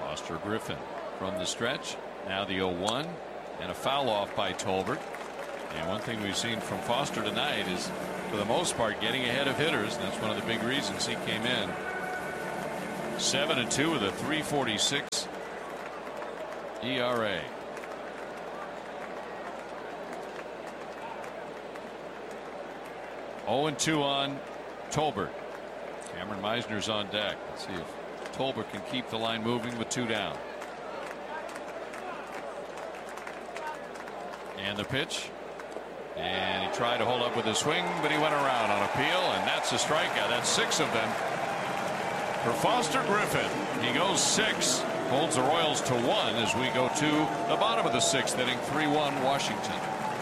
Foster Griffin from the stretch. Now the 0-1 and a foul off by Tolbert. And one thing we've seen from Foster tonight is, for the most part, getting ahead of hitters. And that's one of the big reasons he came in. 7-2 with a 3.46 ERA. Oh, 2 on Tolbert. Cameron Meisner's on deck. Let's see if Tolbert can keep the line moving with 2 down. And the pitch. And he tried to hold up with a swing, but he went around on appeal, and that's a strikeout. That's 6 of them for Foster Griffin. He goes 6, holds the Royals to 1 as we go to the bottom of the 6th inning. 3-1 Washington.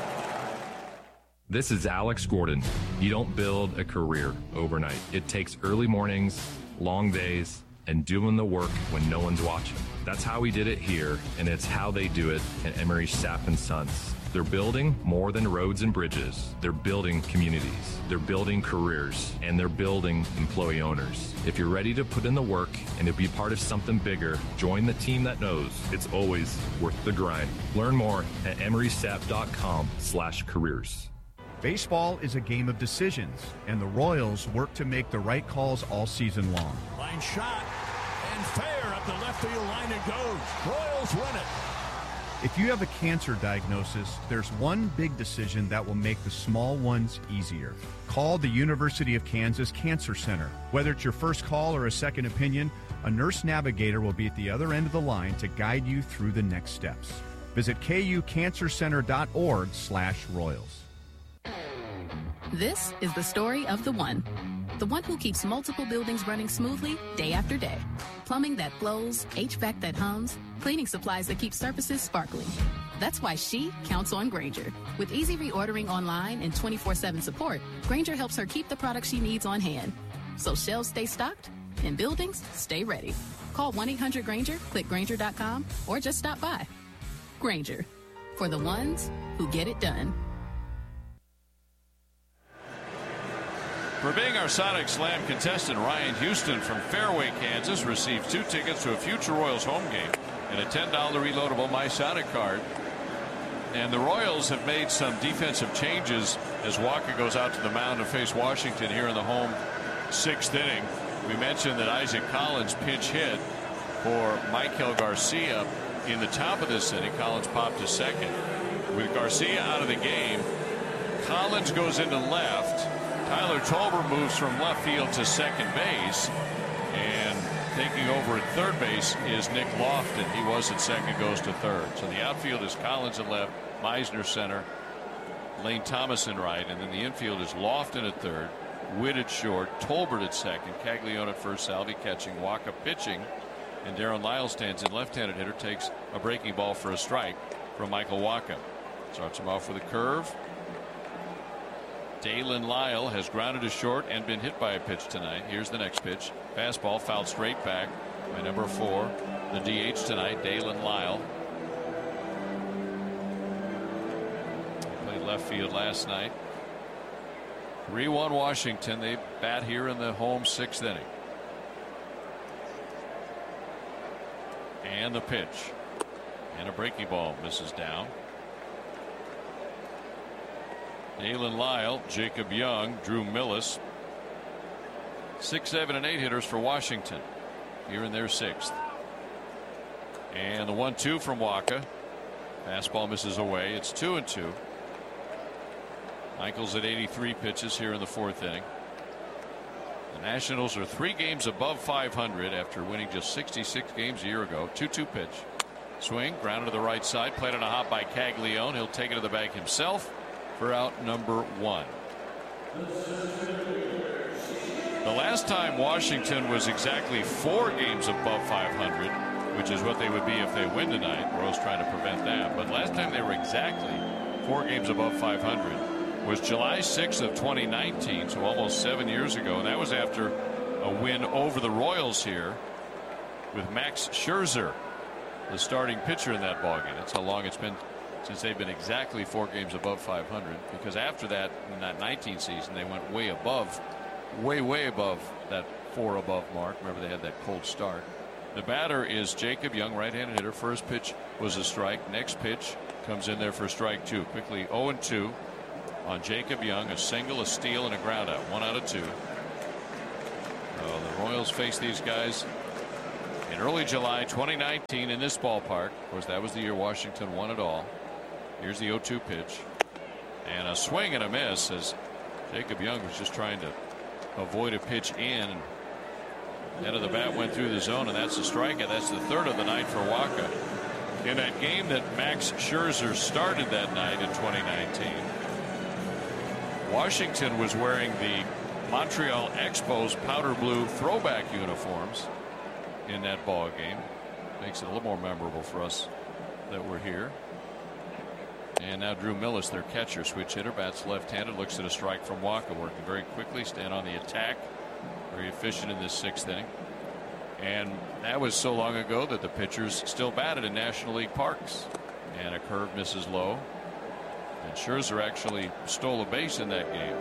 This is Alex Gordon. You don't build a career overnight. It takes early mornings, long days, and doing the work when no one's watching. That's how we did it here, and it's how they do it at Emery Sapp & Sons. They're building more than roads and bridges. They're building communities. They're building careers, and they're building employee owners. If you're ready to put in the work and to be part of something bigger, join the team that knows it's always worth the grind. Learn more at emerysap.com/careers. Baseball is a game of decisions, and the Royals work to make the right calls all season long. Line shot, and fair up the left field line it goes. Royals win it. If you have a cancer diagnosis, there's one big decision that will make the small ones easier. Call the University of Kansas Cancer Center. Whether it's your first call or a second opinion, a nurse navigator will be at the other end of the line to guide you through the next steps. Visit kucancercenter.org/Royals. This is the story of the one who keeps multiple buildings running smoothly day after day. Plumbing that flows, HVAC that hums, cleaning supplies that keep surfaces sparkling. That's why she counts on Grainger. With easy reordering online and 24/7 support, Grainger helps her keep the products she needs on hand. So shelves stay stocked and buildings stay ready. Call 1-800-GRAINGER, click Grainger.com, or just stop by. Grainger, for the ones who get it done. For being our Sonic Slam contestant, Ryan Houston from Fairway, Kansas, received 2 tickets to a future Royals home game and a $10 reloadable My Sonic card. And the Royals have made some defensive changes as Walker goes out to the mound to face Washington here in the home 6th inning. We mentioned that Isaac Collins pinch hit for Michael Garcia in the top of this inning. Collins popped to second. With Garcia out of the game, Collins goes into left. Tyler Tolbert moves from left field to second base, and taking over at third base is Nick Lofton. He was at second, goes to third. So the outfield is Collins at left, Meisner center, Lane Thomas in right, and then the infield is Lofton at third, Witt at short, Tolbert at second, Caglione at first, Salvi catching, Waka pitching, and Darren Lyle stands in. Left-handed hitter takes a breaking ball for a strike from Michael Waka. Starts him off with a curve. Dalen Lyle has grounded to short and been hit by a pitch tonight. Here's the next pitch. Fastball fouled straight back by number 4, the DH tonight, Dalen Lyle. Played left field last night. 3-1 Washington. They bat here in the home 6th inning. And the pitch. And a breaking ball misses down. Dalen Lyle, Jacob Young, Drew Millis. 6, 7, and 8 hitters for Washington here in their 6th. And the 1-2 from Waka. Fastball misses away. It's 2-2. Michaels at 83 pitches here in the 4th inning. The Nationals are 3 games above 500 after winning just 66 games a year ago. 2-2 pitch. Swing, grounded to the right side, played on a hop by Caglione. He'll take it to the bag himself for out number 1. The last time Washington was exactly 4 games above 500, which is what they would be if they win tonight. Royals trying to prevent that. But last time they were exactly 4 games above 500 was July 6th of 2019, so almost 7 years ago. And that was after a win over the Royals here with Max Scherzer, the starting pitcher in that ballgame. That's how long it's been since they've been exactly 4 games above 500, because after that, in that 19 season, they went way above that 4 above mark. Remember, they had that cold start. The batter is Jacob Young, right-handed hitter. First pitch was a strike. Next pitch comes in there for strike 2. Quickly 0-2 on Jacob Young. A single, a steal, and a ground out. 1 out of 2. The Royals face these guys in early July 2019 in this ballpark. Of course, that was the year Washington won it all. Here's the 0-2 pitch. And a swing and a miss as Jacob Young was just trying to avoid a pitch in. Head of the bat went through the zone, and that's a strikeout. That's the third of the night for Wacha. In that game that Max Scherzer started that night in 2019, Washington was wearing the Montreal Expos powder blue throwback uniforms in that ball game. Makes it a little more memorable for us that we're here. And now Drew Millis, their catcher, switch hitter, bats left-handed, looks at a strike from Wacha, working very quickly, stand on the attack. Very efficient in this 6th inning. And that was so long ago that the pitchers still batted in National League parks. And a curve misses low. And Scherzer actually stole a base in that game.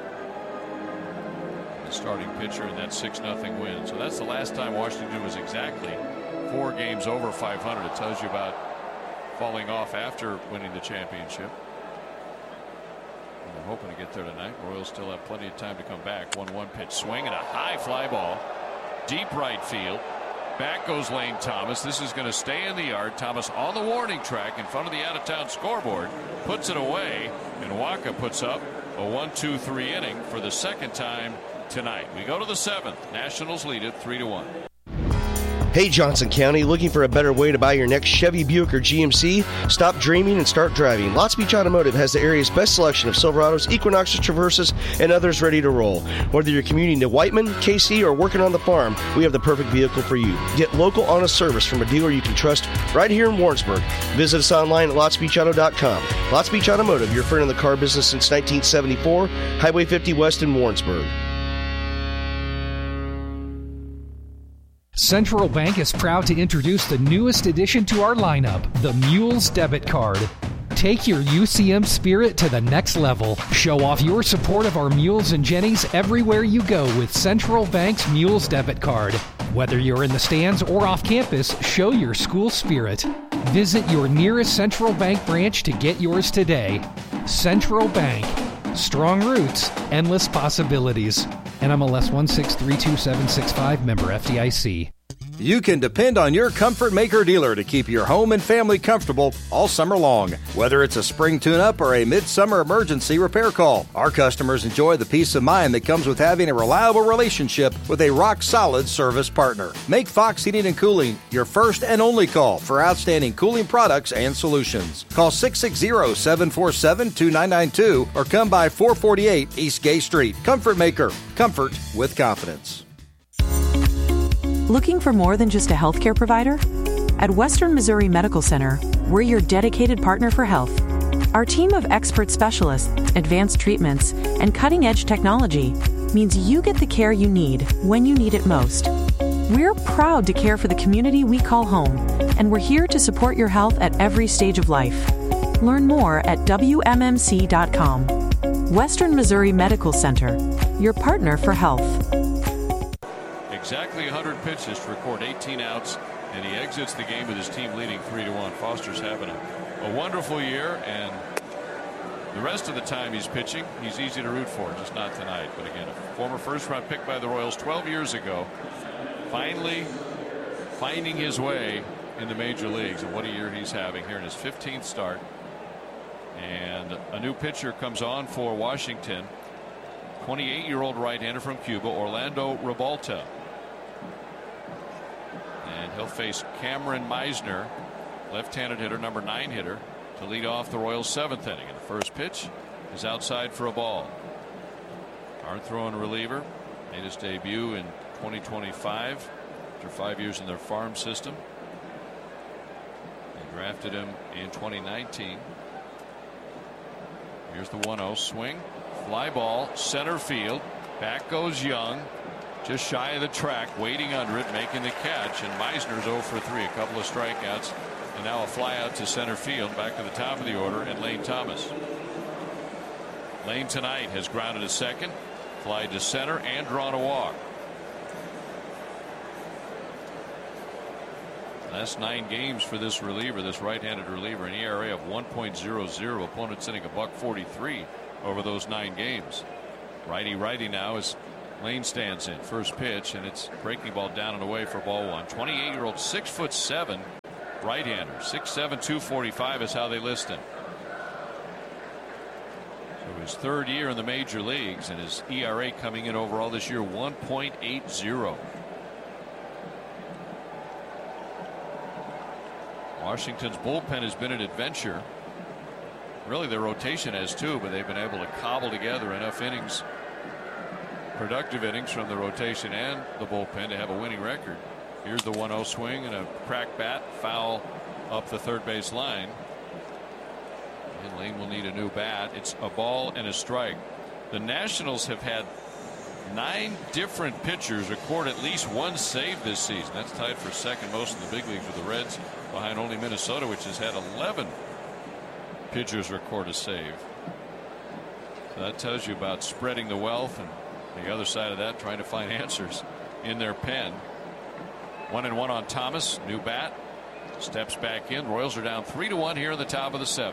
The starting pitcher in that 6-0 win. So that's the last time Washington was exactly 4 games over 500. It tells you about falling off after winning the championship. They're hoping to get there tonight. Royals still have plenty of time to come back. 1-1 pitch swing and a high fly ball. Deep right field. Back goes Lane Thomas. This is going to stay in the yard. Thomas on the warning track in front of the out-of-town scoreboard. Puts it away. And Wacha puts up a 1-2-3 inning for the second time tonight. We go to the 7th. Nationals lead it 3-1. Hey, Johnson County, looking for a better way to buy your next Chevy, Buick, or GMC? Stop dreaming and start driving. Lots Beach Automotive has the area's best selection of Silverados, Equinoxes, Traverses, and others ready to roll. Whether you're commuting to Whiteman, KC, or working on the farm, we have the perfect vehicle for you. Get local, honest service from a dealer you can trust right here in Warrensburg. Visit us online at lotsbeachauto.com. Lots Beach Automotive, your friend in the car business since 1974, Highway 50 West in Warrensburg. Central Bank is proud to introduce the newest addition to our lineup, the Mules Debit Card. Take your UCM spirit to the next level. Show off your support of our Mules and Jennies everywhere you go with Central Bank's Mules Debit Card. Whether you're in the stands or off campus, show your school spirit. Visit your nearest Central Bank branch to get yours today. Central Bank. Strong roots, endless possibilities. NMLS 1632765, member FDIC. You can depend on your Comfort Maker dealer to keep your home and family comfortable all summer long. Whether it's a spring tune-up or a midsummer emergency repair call, our customers enjoy the peace of mind that comes with having a reliable relationship with a rock-solid service partner. Make Fox Heating and Cooling your first and only call for outstanding cooling products and solutions. Call 660-747-2992 or come by 448 East Gay Street. Comfort Maker. Comfort with confidence. Looking for more than just a healthcare provider? At Western Missouri Medical Center, we're your dedicated partner for health. Our team of expert specialists, advanced treatments, and cutting-edge technology means you get the care you need when you need it most. We're proud to care for the community we call home, and we're here to support your health at every stage of life. Learn more at WMMC.com. Western Missouri Medical Center, your partner for health. Exactly 100 pitches to record 18 outs, and he exits the game with his team leading 3-1. Foster's having a wonderful year, and the rest of the time he's pitching, he's easy to root for, just not tonight. But again, a former first-round pick by the Royals 12 years ago, finally finding his way in the major leagues, and what a year he's having here in his 15th start. And a new pitcher comes on for Washington, 28-year-old right-hander from Cuba, Orlando Rebalta. And he'll face Cameron Meisner, left-handed hitter, number 9 hitter, to lead off the Royals' 7th inning. And the first pitch is outside for a ball. Hard throwing reliever, made his debut in 2025 after 5 years in their farm system. They drafted him in 2019. Here's the 1-0 swing. Fly ball, center field. Back goes Young. Just shy of the track, waiting under it, making the catch. And Meisner's 0 for 3. A couple of strikeouts. And now a fly out to center field. Back to the top of the order. And Lane Thomas. Lane tonight has grounded a second, fly to center, and drawn a walk. Last 9 games for this reliever, this right-handed reliever, an ERA of 1.00. Opponents hitting $1.43 over those 9 games. Righty now as Lane stands in. First pitch, and it's breaking ball down and away for ball 1. 28-year-old, 6'7" right-hander. 6'7", 245 is how they list him. So his 3rd year in the major leagues, and his ERA coming in overall this year 1.80. Washington's bullpen has been an adventure. Really, their rotation has too, but they've been able to cobble together enough innings, productive innings from the rotation and the bullpen to have a winning record. Here's the 1-0 swing and a cracked bat, foul up the third base line. And Lane will need a new bat. It's a ball and a strike. The Nationals have had 9 different pitchers record at least 1 save this season. That's tied for second most in the big leagues with the Reds, behind only Minnesota, which has had 11 pitchers record a save. So that tells you about spreading the wealth, and the other side of that, trying to find answers in their pen. 1-1 on Thomas. New bat. Steps back in. Royals are down 3-1 here in the top of the 7th.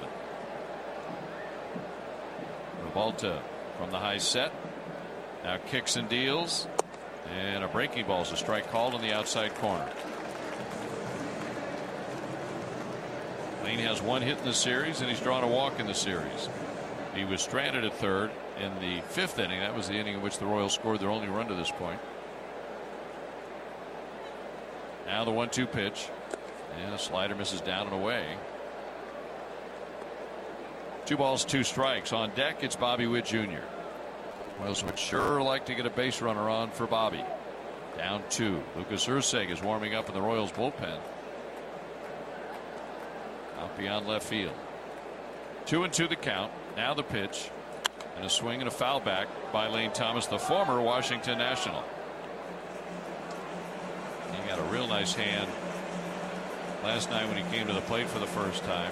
Revolta from the high set. Now kicks and deals. And a breaking ball is a strike called on the outside corner. Lane has 1 hit in the series, and he's drawn a walk in the series. He was stranded at third in the 5th inning. That was the inning in which the Royals scored their only run to this point. Now the 1-2 pitch, and a slider misses down and away. 2 balls, 2 strikes. On deck, it's Bobby Witt Jr. Royals would sure like to get a base runner on for Bobby. Down 2. Lucas Erceg is warming up in the Royals bullpen. Out beyond left field. 2-2 the count. Now the pitch, and a swing and a foul back by Lane Thomas, the former Washington National. He got a real nice hand last night when he came to the plate for the first time.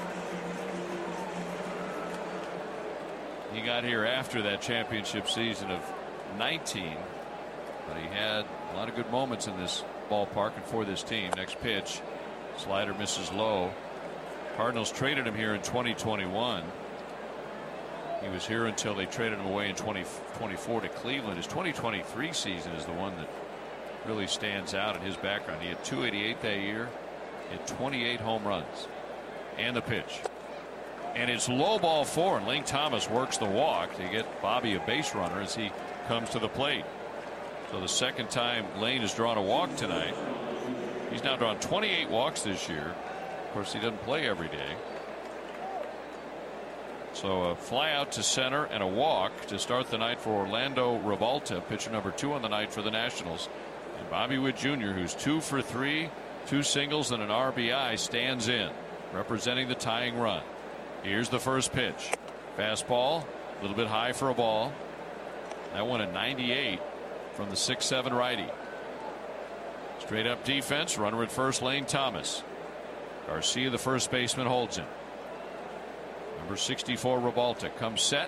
He got here after that championship season of 19, but he had a lot of good moments in this ballpark and for this team. Next pitch, slider misses low. Cardinals traded him here in 2021. He was here until they traded him away in 2024 to Cleveland. His 2023 season is the one that really stands out in his background. He had 288 that year, hit 28 home runs. And the pitch. And it's low ball 4, and Lane Thomas works the walk to get Bobby a base runner as he comes to the plate. So the second time Lane has drawn a walk tonight. He's now drawn 28 walks this year. Of course, he doesn't play every day. So a fly out to center and a walk to start the night for Orlando Revolta, pitcher number 2 on the night for the Nationals. And Bobby Witt Jr., who's 2 for 3, 2 singles and an RBI, stands in, representing the tying run. Here's the first pitch. Fastball, a little bit high for a ball. That one at 98 from the 6'7" righty. Straight up defense, runner at first, Lane Thomas. Garcia, the first baseman, holds him. Number 64, Revolta, comes set.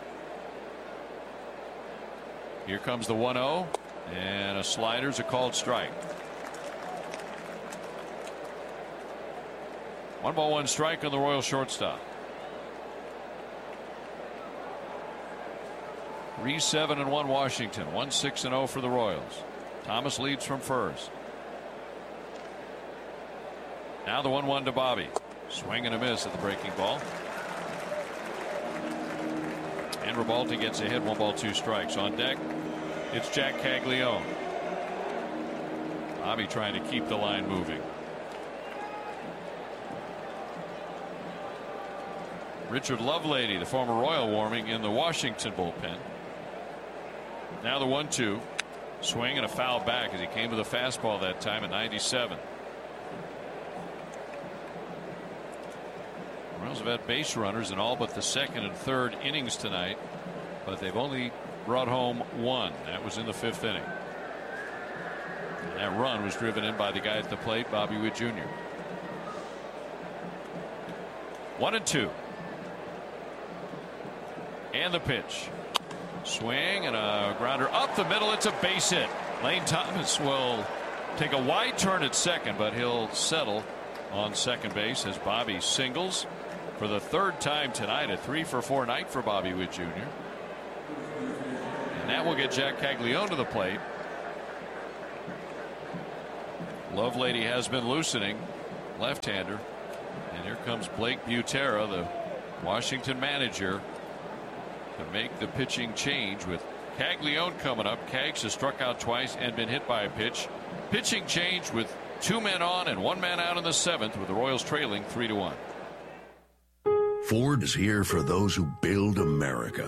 Here comes the 1-0, and a slider's a called strike. 1 ball, 1 strike on the Royal shortstop. 3-7-1 Washington, 1-6-0 for the Royals. Thomas leads from first. Now the 1-1 to Bobby. Swing and a miss at the breaking ball. And Revolta gets a hit. 1 ball, 2 strikes. On deck, it's Jack Caglione. Bobby trying to keep the line moving. Richard Lovelady, the former Royal, warming in the Washington bullpen. Now the 1-2. Swing and a foul back as he came to the fastball that time at 97. Royals have had base runners in all but the second and third innings tonight, but they've only brought home 1. That was in the 5th inning. And that run was driven in by the guy at the plate, Bobby Witt Jr. 1-2. And the pitch. Swing and a grounder up the middle. It's a base hit. Lane Thomas will take a wide turn at second, but he'll settle on second base as Bobby singles for the third time tonight. A 3-for-4 night for Bobby Witt Jr. And that will get Jack Caglione to the plate. Lovelady has been loosening, left-hander. And here comes Blake Butera, the Washington manager, to make the pitching change with Caglione coming up. Cags has struck out twice and been hit by a pitch. Pitching change with 2 men on and 1 man out in the 7th, with the Royals trailing 3-1. Ford is here for those who build America.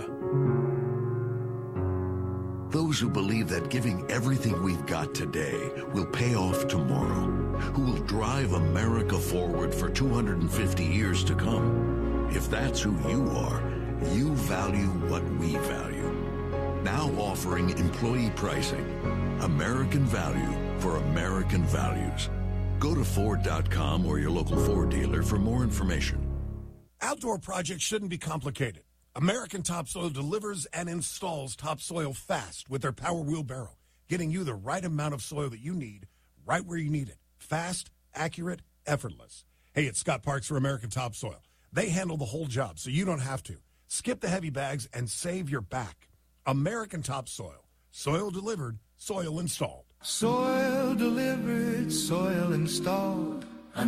Those who believe that giving everything we've got today will pay off tomorrow. Who will drive America forward for 250 years to come. If that's who you are, you value what we value. Now offering employee pricing. American value for American values. Go to Ford.com or your local Ford dealer for more information. Outdoor projects shouldn't be complicated. American Topsoil delivers and installs topsoil fast with their power wheelbarrow, getting you the right amount of soil that you need right where you need it. Fast, accurate, effortless. Hey, it's Scott Parks for American Topsoil. They handle the whole job, so you don't have to. Skip the heavy bags and save your back. American Topsoil. Soil delivered, soil installed. Soil delivered, soil installed.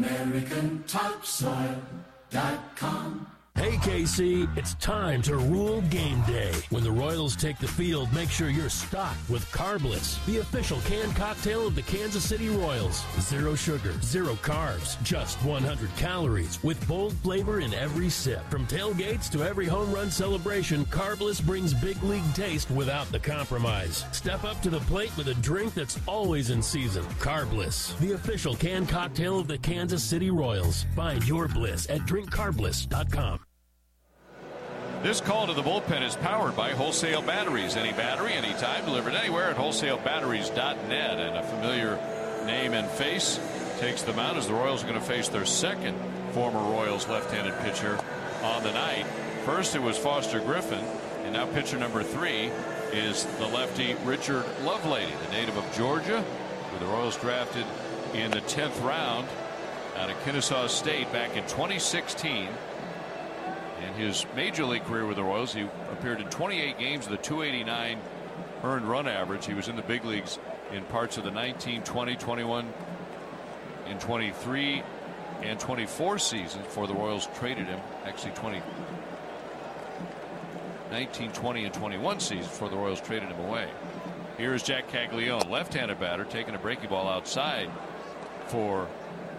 AmericanTopsoil.com. Hey, KC, it's time to rule game day. When the Royals take the field, make sure you're stocked with Carbliss, the official canned cocktail of the Kansas City Royals. 0 sugar, 0 carbs, just 100 calories, with bold flavor in every sip. From tailgates to every home run celebration, Carbliss brings big league taste without the compromise. Step up to the plate with a drink that's always in season. Carbliss, the official canned cocktail of the Kansas City Royals. Find your bliss at drinkcarbliss.com. This call to the bullpen is powered by Wholesale Batteries. Any battery, anytime, delivered anywhere at wholesalebatteries.net. And a familiar name and face takes them out as the Royals are going to face their second former Royals left-handed pitcher on the night. First it was Foster Griffin, and now pitcher number 3 is the lefty Richard Lovelady, the native of Georgia, who the Royals drafted in the 10th round out of Kennesaw State back in 2016. In his major league career with the Royals, he appeared in 28 games with a .289 earned run average. He was in the big leagues in parts of the 19, 20, 21, and 23 and 24 seasons before the Royals traded him. Actually, 19, 20, and 21 seasons before the Royals traded him away. Here's Jack Caglione, left-handed batter, taking a breaking ball outside for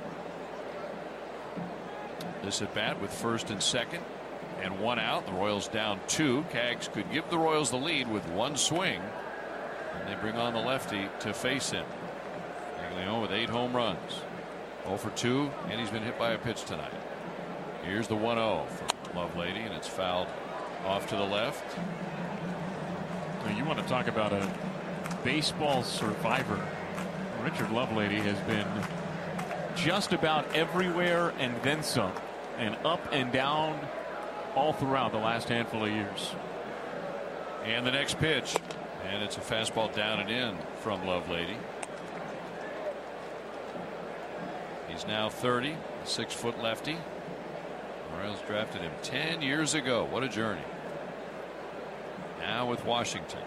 this at bat with first and second. And 1 out. The Royals down 2. Cags could give the Royals the lead with 1 swing. And they bring on the lefty to face him. Caglione with 8 home runs. 0 for 2, and he's been hit by a pitch tonight. Here's the 1-0 for Lovelady, and it's fouled off to the left. You want to talk about a baseball survivor. Richard Lovelady has been just about everywhere and then some, and up and down all throughout the last handful of years. And the next pitch, and it's a fastball down and in from Lovelady. He's now 30, a 6-foot lefty. The Royals drafted him 10 years ago. What a journey. Now with Washington.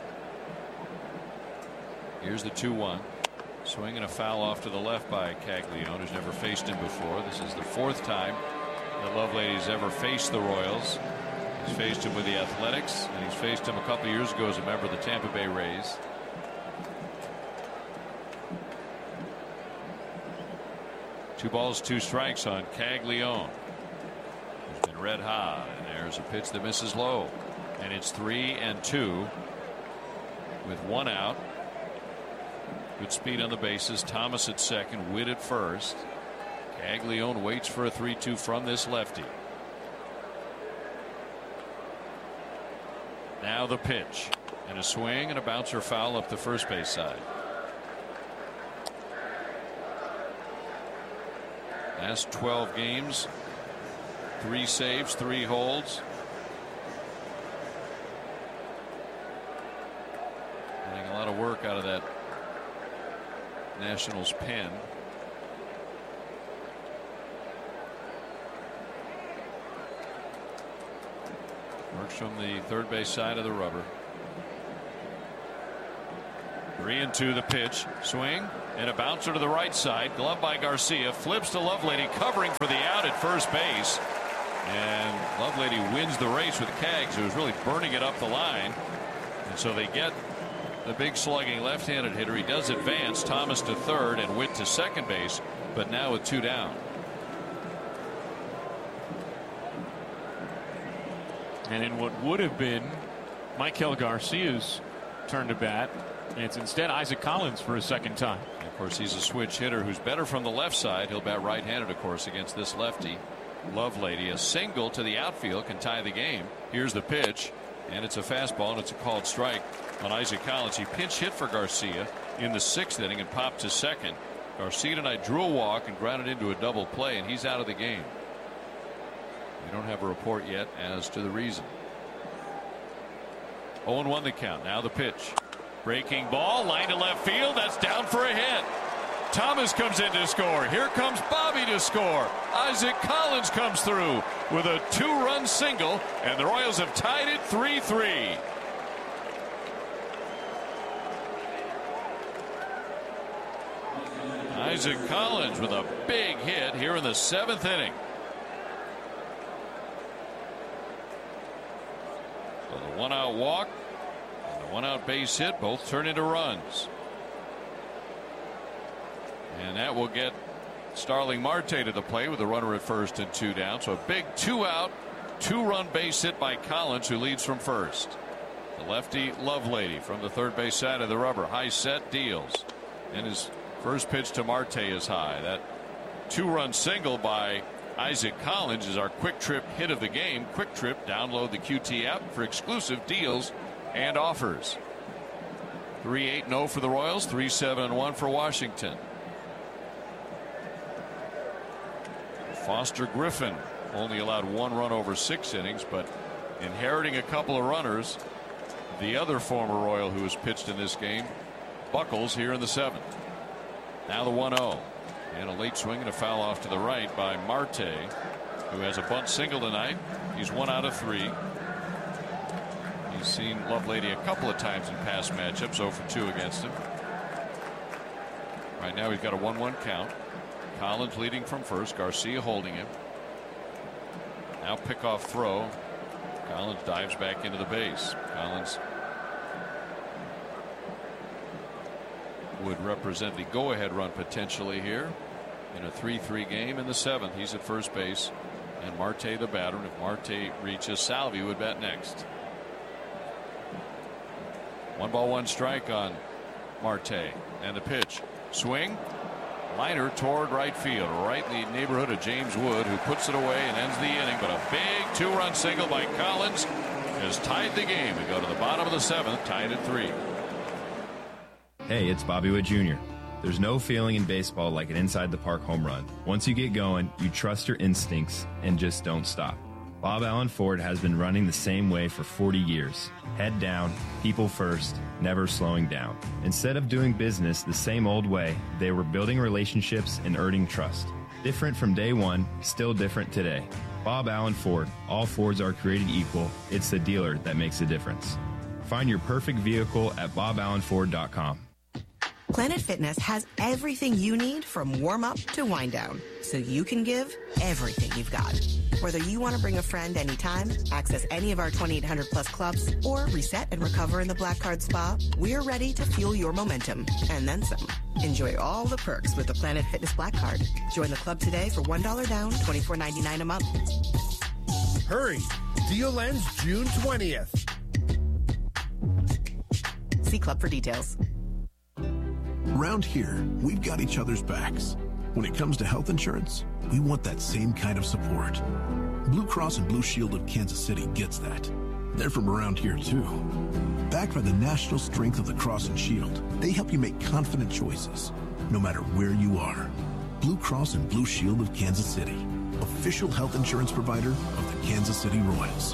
Here's the 2-1. Swing and a foul off to the left by Caglione, who's never faced him before. This is the 4th time that Lovelady's ever faced the Royals. He's faced him with the Athletics, and he's faced him a couple years ago as a member of the Tampa Bay Rays. Two balls, 2 strikes on Caglione, who's been red hot. And there's a pitch that misses low, and it's 3-2 with 1 out. Good speed on the bases. Thomas at second, Witt at first. Caglione waits for a 3-2 from this lefty. Now the pitch, and a swing and a bouncer foul up the first base side. Last 12 games, 3 saves, 3 holds. Getting a lot of work out of that Nationals pen. Works from the third base side of the rubber. 3-2 the pitch. Swing and a bouncer to the right side. Glove by Garcia. Flips to Lovelady, covering for the out at first base. And Lovelady wins the race with Kaggs, who was really burning it up the line. And so they get the big slugging left-handed hitter. He does advance. Thomas to third and Witt to second base, but now with 2 down. And in what would have been Michael Garcia's turn to bat, it's instead Isaac Collins for a second time. And of course, he's a switch hitter who's better from the left side. He'll bat right-handed, of course, against this lefty. Lovelady, a single to the outfield can tie the game. Here's the pitch, and it's a fastball, and it's a called strike on Isaac Collins. He pinch hit for Garcia in the 6th inning and popped to second. Garcia tonight drew a walk and grounded into a double play, and he's out of the game. We don't have a report yet as to the reason. 0-1 the count. Now the pitch. Breaking ball, line to left field. That's down for a hit. Thomas comes in to score. Here comes Bobby to score. Isaac Collins comes through with a 2-run single, and the Royals have tied it 3-3. Isaac Collins with a big hit here in the 7th inning. So the 1-out walk and the 1-out base hit both turn into runs. And that will get Starling Marte to the plate with a runner at first and 2 down. So a big 2-out, 2-run base hit by Collins, who leads from first. The lefty Lovelady from the third base side of the rubber. High set, deals. And his first pitch to Marte is high. That 2-run single by Isaac Collins is our Quick Trip hit of the game. Quick Trip, download the QT app for exclusive deals and offers. 3-8-0 for the Royals, 3-7-1 for Washington. Foster Griffin only allowed 1 run over 6 innings, but inheriting a couple of runners. The other former Royal who has pitched in this game, Buckles, here in the 7th. Now the 1-0. And a late swing and a foul off to the right by Marte, who has a bunt single tonight. He's 1 out of 3. He's seen Lovelady a couple of times in past matchups, 0 for 2 against him. Right now he's got a 1-1 count. Collins leading from first. Garcia holding him. Now pickoff throw. Collins dives back into the base. Collins would represent the go-ahead run potentially here in a 3-3 game in the 7th. He's at first base, and Marte the batter. And if Marte reaches, Salvi would bat next. 1 ball 1 strike on Marte, and the pitch. Swing. Liner toward right field, right in the neighborhood of James Wood, who puts it away and ends the inning. But a big 2-run single by Collins has tied the game. We go to the bottom of the 7th, tied at 3. Hey, it's Bobby Witt Jr. There's no feeling in baseball like an inside-the-park home run. Once you get going, you trust your instincts and just don't stop. Bob Allen Ford has been running the same way for 40 years. Head down, people first, never slowing down. Instead of doing business the same old way, they were building relationships and earning trust. Different from day one, still different today. Bob Allen Ford. All Fords are created equal. It's the dealer that makes a difference. Find your perfect vehicle at BobAllenFord.com. Planet Fitness has everything you need from warm-up to wind-down, so you can give everything you've got. Whether you want to bring a friend anytime, access any of our 2,800-plus clubs, or reset and recover in the Black Card Spa, we're ready to fuel your momentum, and then some. Enjoy all the perks with the Planet Fitness Black Card. Join the club today for $1 down, $24.99 a month. Hurry! Deal ends June 20th. See club for details. Around here, we've got each other's backs. When it comes to health insurance, we want that same kind of support. Blue Cross and Blue Shield of Kansas City gets that. They're from around here, too. Backed by the national strength of the Cross and Shield, they help you make confident choices, no matter where you are. Blue Cross and Blue Shield of Kansas City, official health insurance provider of the Kansas City Royals.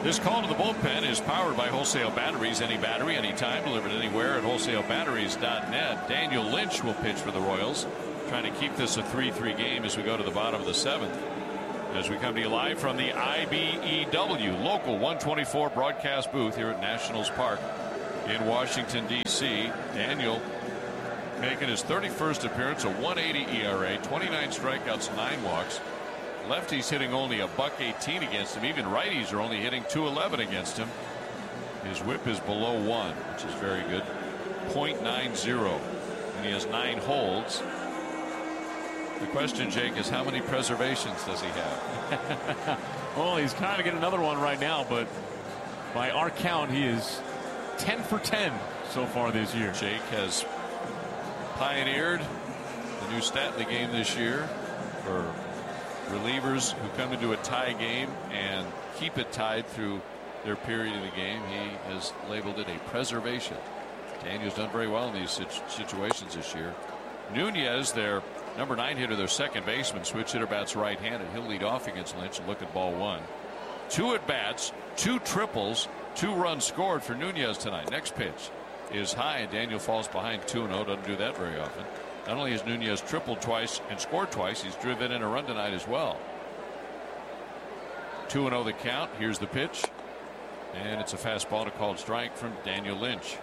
This call to the bullpen is powered by Wholesale Batteries. Any battery, anytime, delivered anywhere at wholesalebatteries.net. Daniel Lynch will pitch for the Royals, trying to keep this a 3-3 game as we go to the bottom of the 7th. As we come to you live from the IBEW Local 124 broadcast booth here at Nationals Park in Washington, D.C. Daniel making his 31st appearance, a 1.80 ERA, 29 strikeouts, 9 walks. Lefties hitting only a .118 against him. Even righties are only hitting .211 against him. His whip is below 1, which is very good. .90. And he has 9 holds. The question, Jake, is how many preservations does he have? Well, he's kind of getting another one right now, but by our count, he is 10 for 10 so far this year. Jake has pioneered the new stat in the game this year for relievers who come into a tie game and keep it tied through their period of the game. He has labeled it a preservation. Daniel's done very well in these situations this year. Nunez, their number 9 hitter, their second baseman, switch hitter, bats right-handed. He'll lead off against Lynch and look at ball 1. 2 at bats, 2 triples, 2 runs scored for Nunez tonight. Next pitch is high, and Daniel falls behind 2-0. Doesn't do that very often. Not only has Nunez tripled twice and scored twice, he's driven in a run tonight as well. 2-0 the count. Here's the pitch. And it's a fastball to called strike from Daniel Lynch.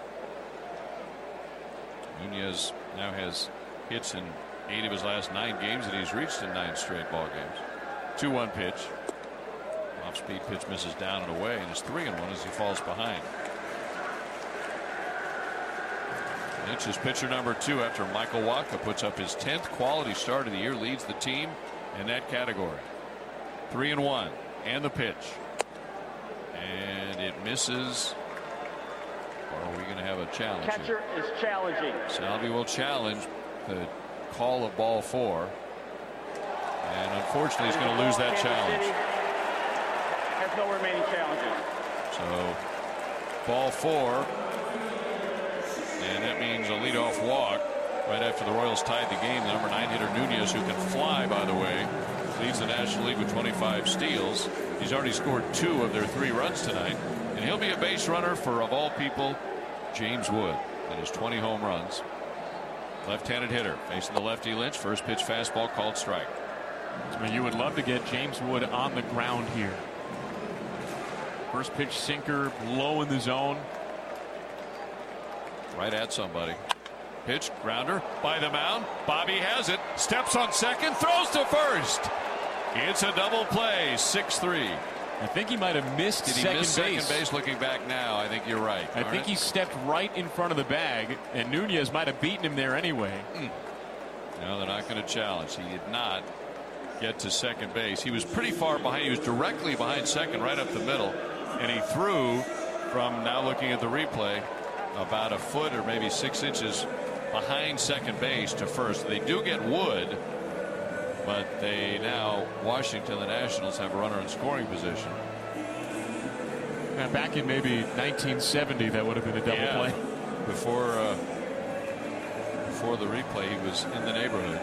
Nunez now has hits in 8 of his last 9 games, and he's reached in 9 straight ball games. 2-1 pitch. Off-speed pitch misses down and away, and it's 3-1 as he falls behind. Lynch is pitcher number 2 after Michael Wacha puts up his 10th quality start of the year, leads the team in that category. 3-1, and the pitch. And it misses. Or are we going to have a challenge? Catcher is challenging. Salvi will challenge the call of ball 4. And unfortunately, he's going to lose that challenge. Has no remaining challenges. So, ball 4. And that means a leadoff walk right after the Royals tied the game. The number 9 hitter Nunez, who can fly, by the way, leads the National League with 25 steals. He's already scored 2 of their 3 runs tonight. And he'll be a base runner for, of all people, James Wood. That is 20 home runs. Left-handed hitter facing the lefty Lynch. First pitch fastball called strike. I mean, you would love to get James Wood on the ground here. First pitch sinker low in the zone. Right at somebody. Pitch, grounder by the mound. Bobby has it. Steps on second. Throws to first. It's a double play. 6-3. I think he might have missed second base. Second base looking back now. I think you're right. I think he stepped right in front of the bag, and Nunez might have beaten him there anyway. No, they're not going to challenge. He did not get to second base. He was pretty far behind. He was directly behind second, right up the middle. And he threw from, now looking at the replay, about a foot or maybe 6 inches behind second base to first. They do get Wood, but they now, Washington, the Nationals, have a runner in scoring position. Now back in maybe 1970, that would have been a double play. Before the replay, he was in the neighborhood.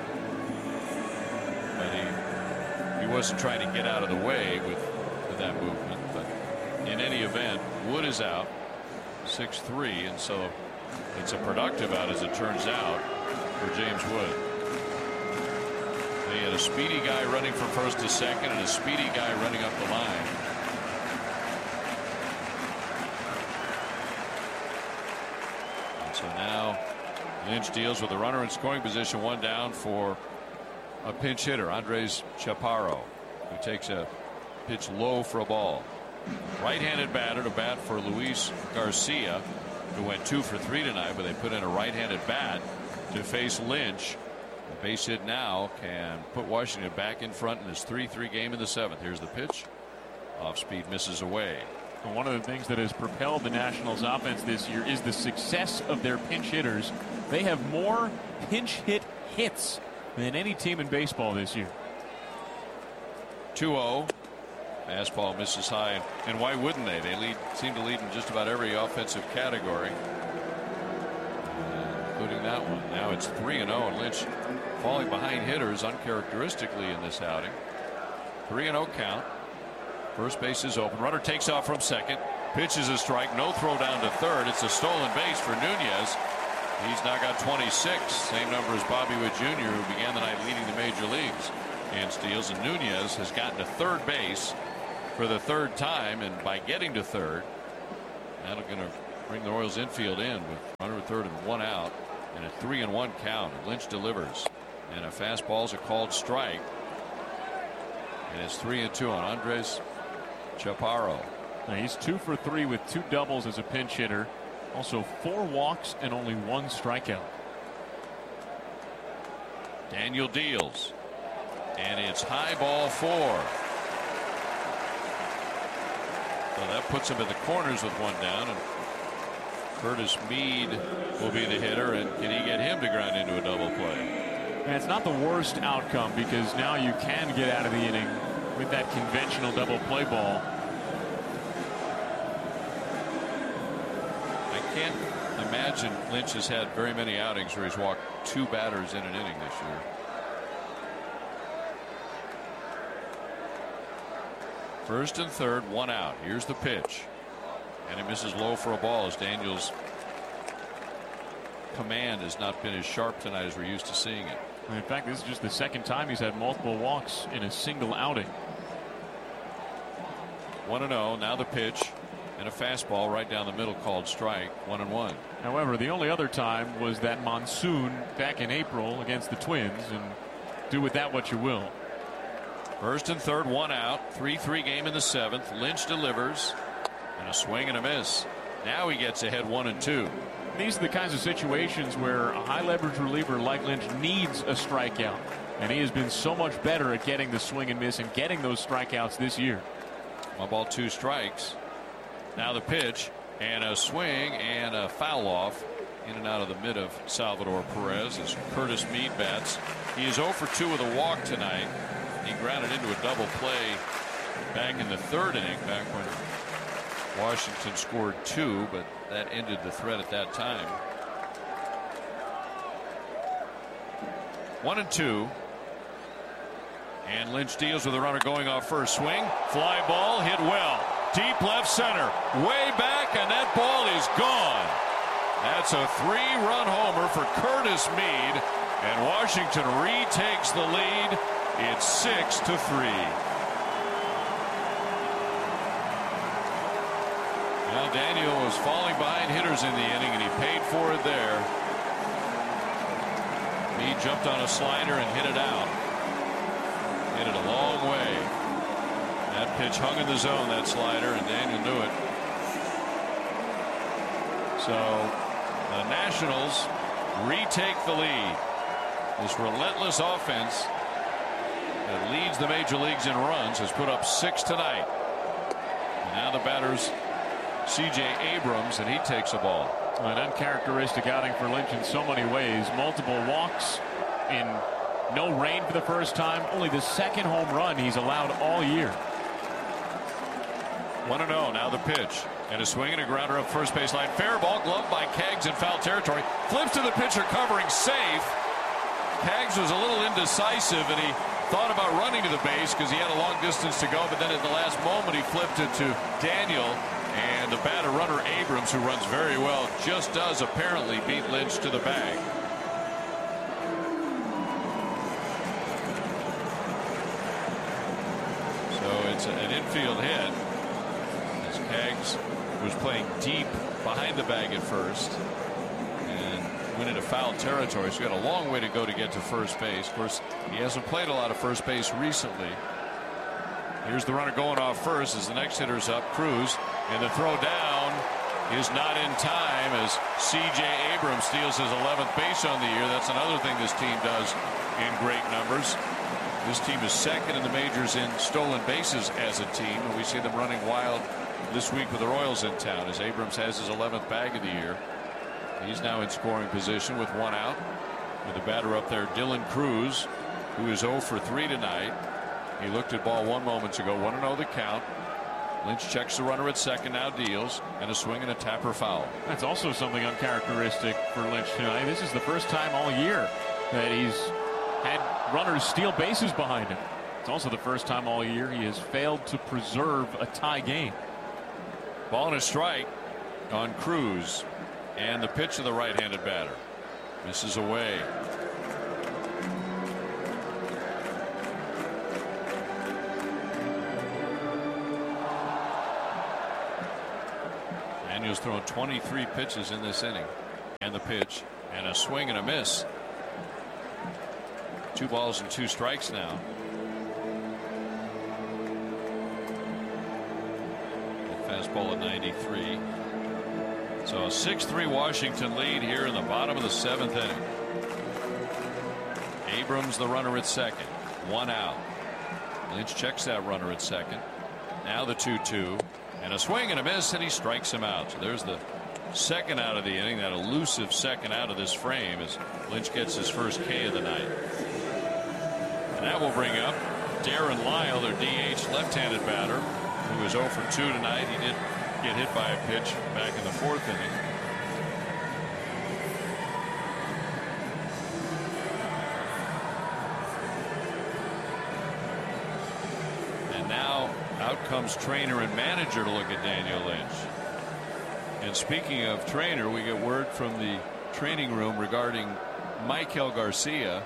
But he wasn't trying to get out of the way with that movement. But in any event, Wood is out. 6-3, and so it's a productive out, as it turns out, for James Wood. They had a speedy guy running from first to second and a speedy guy running up the line. And so now Lynch deals with a runner in scoring position, 1 down for a pinch hitter, Andres Chaparro, who takes a pitch low for a ball. Right-handed batter to bat for Luis Garcia, who went 2 for 3 tonight, but they put in a right-handed bat to face Lynch. A base hit now can put Washington back in front in this 3-3 game in the 7th. Here's the pitch. Off speed misses away. And one of the things that has propelled the Nationals offense this year is the success of their pinch hitters. They have more pinch hit hits than any team in baseball this year. 2-0. Fastball misses high, and why wouldn't they? They seem to lead in just about every offensive category, including that one. Now it's 3-0, and Lynch falling behind hitters uncharacteristically in this outing. 3-0 count. First base is open. Runner takes off from second. Pitches a strike. No throw down to third. It's a stolen base for Nunez. He's now got 26. Same number as Bobby Witt Jr., who began the night leading the major leagues in steals. And Nunez has gotten to third base for the third time. And by getting to third, that'll going to bring the Royals infield in with runner at third and one out. And a 3-1 count. Lynch delivers. And a fastball's a called strike. And it's 3-2 on Andres Chaparro. Now he's 2 for 3 with 2 doubles as a pinch hitter. Also 4 walks and only 1 strikeout. Daniel deals. And it's high ball 4. So that puts him in the corners with 1 down. And Curtis Mead will be the hitter. And can he get him to ground into a double play? And it's not the worst outcome because now you can get out of the inning with that conventional double play ball. I can't imagine Lynch has had very many outings where he's walked 2 batters in an inning this year. First and third, 1 out. Here's the pitch. And it misses low for a ball as Daniels' command has not been as sharp tonight as we're used to seeing it. In fact, this is just the second time he's had multiple walks in a single outing. 1-0. Now the pitch and a fastball right down the middle called strike. 1-1. However, the only other time was that monsoon back in April against the Twins, and do with that what you will. First and third, 1 out. 3-3 game in the 7th. Lynch delivers and a swing and a miss. Now he gets ahead 1-2. These are the kinds of situations where a high leverage reliever like Lynch needs a strikeout, and he has been so much better at getting the swing and miss and getting those strikeouts this year. 1 ball 2 strikes. Now the pitch and a swing and a foul off in and out of the mid of Salvador Perez as Curtis Mead bats. He is 0 for 2 with a walk tonight. He grounded into a double play back in the 3rd inning, back when Washington scored 2, but that ended the threat at that time. 1-2. And Lynch deals with the runner going off first. Swing, fly ball, hit well. Deep left center, way back, and that ball is gone. That's a 3-run homer for Curtis Mead, and Washington retakes the lead. It's 6-3. Now Daniel was falling behind hitters in the inning, and he paid for it there. He jumped on a slider and hit it out. Hit it a long way. That pitch hung in the zone, that slider, and Daniel knew it. So the Nationals retake the lead. This relentless offense that leads the major leagues in runs has put up 6 tonight. And now the batter's C.J. Abrams, and he takes a ball. An uncharacteristic outing for Lynch in so many ways. Multiple walks in no rain for the first time. Only the 2nd home run he's allowed all year. 1-0. Now the pitch. And a swing and a grounder up first base line. Fair ball, gloved by Keggs in foul territory. Flips to the pitcher, covering safe. Keggs was a little indecisive, and he thought about running to the base because he had a long distance to go, but then at the last moment he flipped it to Daniel, and the batter runner Abrams, who runs very well, just does apparently beat Lynch to the bag. So it's an infield hit as Keggs was playing deep behind the bag at first and went into foul territory, so he had a long way to go to get to first base. Of course, he hasn't played a lot of first base recently. Here's the runner going off first as the next hitter's up, Cruz, and the throw down is not in time as C.J. Abrams steals his 11th base on the year. That's another thing this team does in great numbers. This team is 2nd in the majors in stolen bases as a team, and we see them running wild this week with the Royals in town as Abrams has his 11th bag of the year. He's now in scoring position with 1 out. With the batter up there, Dylan Cruz, who is 0 for 3 tonight. He looked at ball 1 moment ago. 1-0 the count. Lynch checks the runner at 2nd, now deals, and a swing and a tapper foul. That's also something uncharacteristic for Lynch tonight. This is the first time all year that he's had runners steal bases behind him. It's also the first time all year he has failed to preserve a tie game. Ball and a strike on Cruz, and the pitch to the right-handed batter misses away. Daniels throwing 23 pitches in this inning, and the pitch and a swing and a miss. 2 balls and 2 strikes now. Fastball at 93. So a 6-3 Washington lead here in the bottom of the 7th inning. Abrams the runner at second. 1 out. Lynch checks that runner at second. Now the 2-2 and a swing and a miss, and he strikes him out. So there's the second out of the inning. That elusive second out of this frame as Lynch gets his first K of the night. And that will bring up Darren Lyle, their DH left-handed batter, who was 0 for 2 tonight. He did get hit by a pitch back in the 4th inning. And now out comes trainer and manager to look at Daniel Lynch. And speaking of trainer, we get word from the training room regarding Michael Garcia.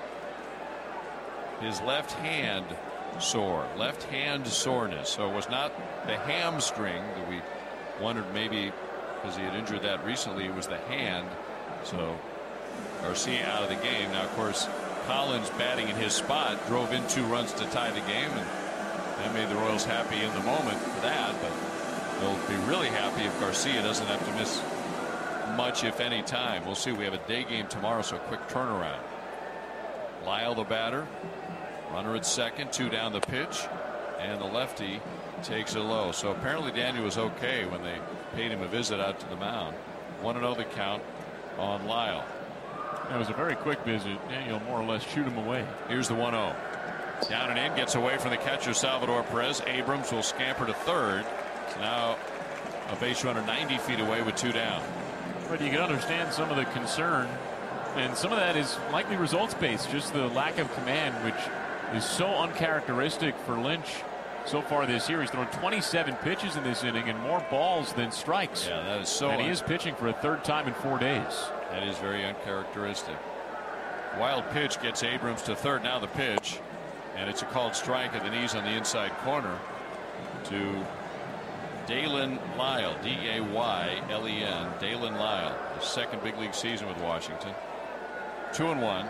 His left hand sore, left hand soreness. So it was not the hamstring that we wondered, maybe because he had injured that recently. It was the hand. So Garcia out of the game. Now, of course, Collins batting in his spot drove in 2 runs to tie the game, and that made the Royals happy in the moment for that. But they'll be really happy if Garcia doesn't have to miss much, if any, time. We'll see. We have a day game tomorrow, so a quick turnaround. Lyle the batter. Runner at second, 2 down the pitch, and the lefty takes it low. So apparently Daniel was okay when they paid him a visit out to the mound. 1-0 the count on Lyle. That was a very quick visit. Daniel more or less shoot him away. Here's the 1-0. Down and in, gets away from the catcher Salvador Perez. Abrams will scamper to third. So now a base runner 90 feet away with 2 down. But you can understand some of the concern, and some of that is likely results based. Just the lack of command, which is so uncharacteristic for Lynch so far this year. He's thrown 27 pitches in this inning and more balls than strikes. Yeah, that is so. And he is pitching for a 3rd time in 4 days. That is very uncharacteristic. Wild pitch gets Abrams to third. Now the pitch, and it's a called strike at the knees on the inside corner to Daylen Lyle, D-A-Y-L-E-N, Daylen Lyle, his 2nd big league season with Washington. 2-1,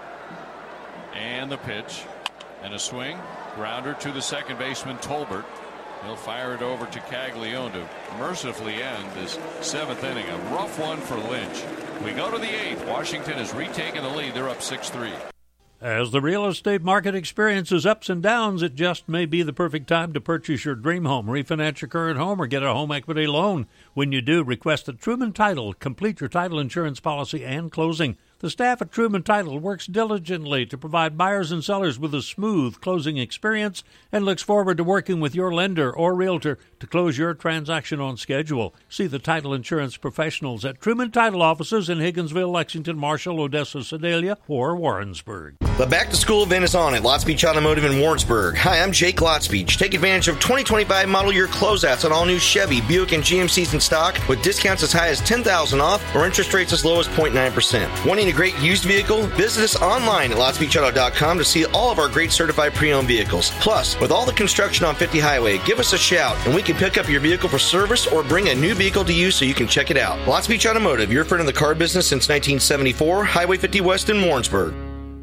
and the pitch. And a swing, grounder to the second baseman Tolbert. He'll fire it over to Caglione to mercifully end this 7th inning. A rough one for Lynch. We go to the 8th. Washington has retaken the lead. They're up 6-3. As the real estate market experiences ups and downs, it just may be the perfect time to purchase your dream home, refinance your current home, or get a home equity loan. When you do, request a Truman Title. Complete your title insurance policy and closing. The staff at Truman Title works diligently to provide buyers and sellers with a smooth closing experience and looks forward to working with your lender or realtor to close your transaction on schedule. See the title insurance professionals at Truman Title offices in Higginsville, Lexington, Marshall, Odessa, Sedalia, or Warrensburg. The back-to-school event is on at Lots Beach Automotive in Warrensburg. Hi, I'm Jake Lotsbeach. Take advantage of 2025 model year closeouts on all new Chevy, Buick, and GMCs in stock with discounts as high as $10,000 off or interest rates as low as 0.9%. Wanting a great used vehicle? Visit us online at LotsBeachAuto.com to see all of our great certified pre-owned vehicles. Plus, with all the construction on 50 Highway, give us a shout and we can pick up your vehicle for service or bring a new vehicle to you so you can check it out. Lots Beach Automotive, your friend in the car business since 1974, Highway 50 West in Warrensburg.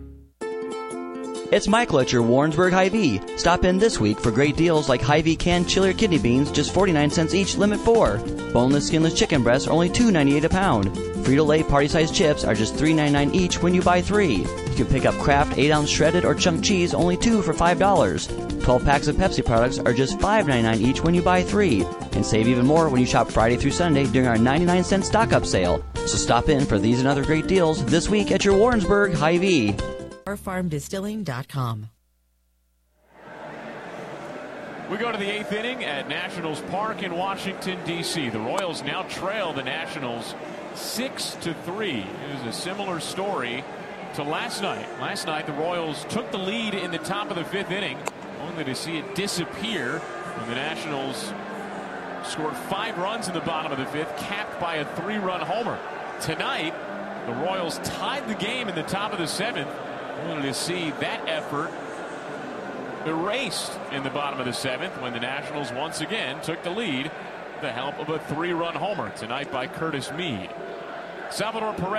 It's Michael at your Warrensburg Hy-Vee. Stop in this week for great deals like Hy-Vee canned chili or kidney beans, just 49 cents each, limit 4. Boneless, skinless chicken breasts are only $2.98 a pound. Frito-Lay party-sized chips are just $3.99 each when you buy 3. You can pick up Kraft 8-ounce shredded or chunk cheese, only 2 for $5. 12 packs of Pepsi products are just $5.99 each when you buy 3. And save even more when you shop Friday through Sunday during our 99-cent stock-up sale. So stop in for these and other great deals this week at your Warrensburg Hy-Vee. FarmDistilling.com. We go to the 8th inning at Nationals Park in Washington, D.C. The Royals now trail the Nationals 6-3. It was a similar story to last night. Last night, the Royals took the lead in the top of the 5th inning only to see it disappear when the Nationals scored 5 runs in the bottom of the 5th, capped by a 3-run homer. Tonight, the Royals tied the game in the top of the 7th, only to see that effort erased in the bottom of the 7th when the Nationals once again took the lead with the help of a 3-run homer tonight by Curtis Mead. Salvador Perez